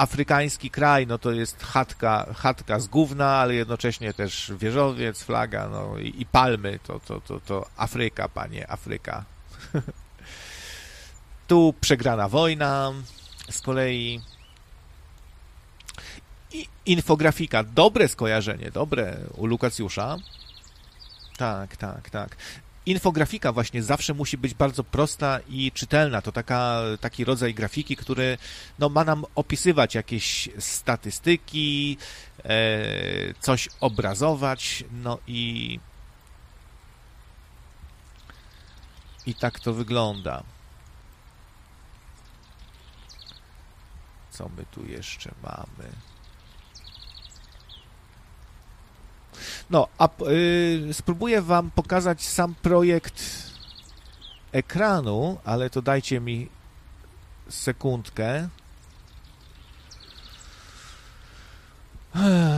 afrykański kraj, no to jest chatka z gówna, ale jednocześnie też wieżowiec, flaga, no i palmy, to Afryka, panie, Afryka. Tu przegrana wojna z kolei. I infografika, dobre skojarzenie, dobre u Lukacjusza. Tak. Infografika właśnie zawsze musi być bardzo prosta i czytelna. To taki rodzaj grafiki, który no, ma nam opisywać jakieś statystyki, coś obrazować, no i tak to wygląda. Co my tu jeszcze mamy? No, a spróbuję wam pokazać sam projekt ekranu, ale to dajcie mi sekundkę.